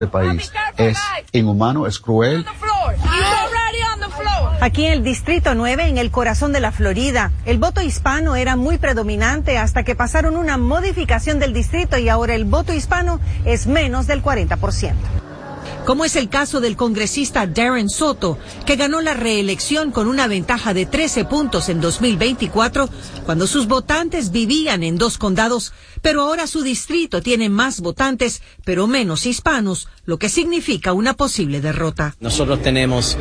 país. Es inhumano, es cruel. Aquí en el Distrito 9, en el corazón de la Florida, el voto hispano era muy predominante hasta que pasaron una modificación del distrito y ahora el voto hispano es menos del 40%. Como es el caso del congresista Darren Soto, que ganó la reelección con una ventaja de 13 puntos en 2024, cuando sus votantes vivían en 2 condados, pero ahora su distrito tiene más votantes, pero menos hispanos, lo que significa una posible derrota. Nosotros tenemos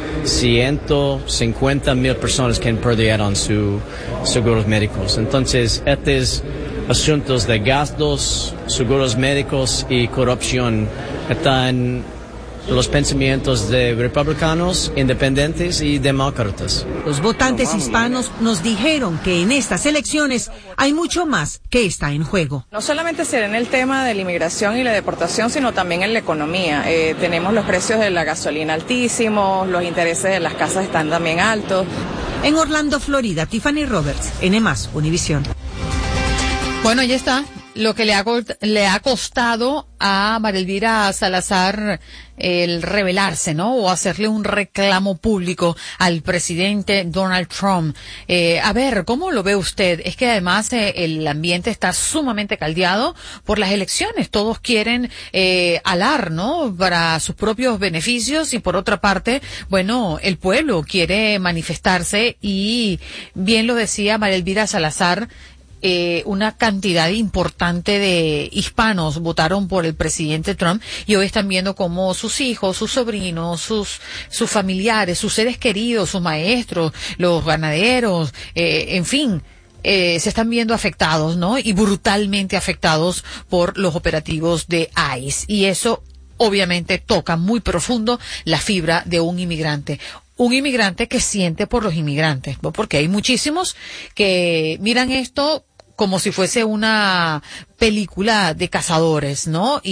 150,000 personas que perdieron sus seguros médicos. Entonces, estos asuntos de gastos, seguros médicos y corrupción están los pensamientos de republicanos, independientes y demócratas. Los votantes hispanos nos dijeron que en estas elecciones hay mucho más que está en juego. No solamente será en el tema de la inmigración y la deportación, sino también en la economía. Tenemos los precios de la gasolina altísimos, los intereses de las casas están también altos. En Orlando, Florida, Tiffany Roberts, N+, Univisión. Bueno, ya está. Lo que le ha costado a María Elvira Salazar el rebelarse, ¿no? O hacerle un reclamo público al presidente Donald Trump. A ver, ¿cómo lo ve usted? Es que además el ambiente está sumamente caldeado por las elecciones. Todos quieren alar, ¿no? Para sus propios beneficios y por otra parte, bueno, el pueblo quiere manifestarse y bien lo decía María Elvira Salazar, una cantidad importante de hispanos votaron por el presidente Trump y hoy están viendo cómo sus hijos, sus sobrinos, sus familiares, sus seres queridos, sus maestros, los ganaderos, en fin, se están viendo afectados, ¿no? Y brutalmente afectados por los operativos de ICE. Y eso obviamente toca muy profundo la fibra de un inmigrante. Un inmigrante que siente por los inmigrantes, ¿no? Porque hay muchísimos que miran esto como si fuese una película de cazadores, ¿no?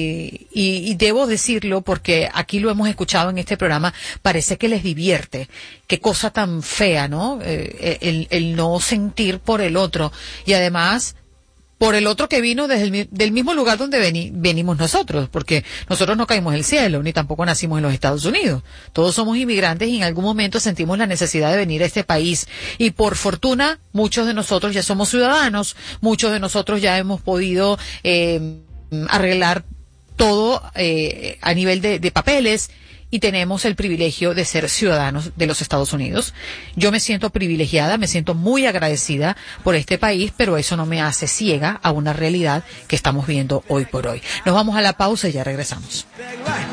Y debo decirlo porque aquí lo hemos escuchado en este programa, parece que les divierte. Qué cosa tan fea, ¿no? El no sentir por el otro. Y además, por el otro que vino desde del mismo lugar donde venimos nosotros, porque nosotros no caímos del cielo, ni tampoco nacimos en los Estados Unidos. Todos somos inmigrantes y en algún momento sentimos la necesidad de venir a este país. Y por fortuna, muchos de nosotros ya somos ciudadanos, muchos de nosotros ya hemos podido arreglar todo a nivel de papeles, y tenemos el privilegio de ser ciudadanos de los Estados Unidos. Yo me siento privilegiada, me siento muy agradecida por este país, pero eso no me hace ciega a una realidad que estamos viendo hoy por hoy. Nos vamos a la pausa y ya regresamos.